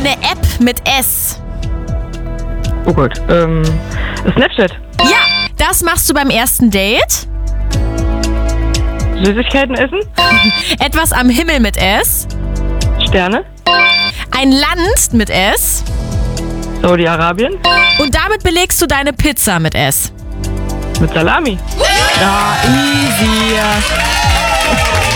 Eine App mit S. Oh Gott. Snapchat. Ja, das machst du beim ersten Date. Süßigkeiten essen. Etwas am Himmel mit S. Sterne. Ein Land mit S. Saudi-Arabien. Und damit belegst du deine Pizza mit S. Mit Salami. Ja, easy.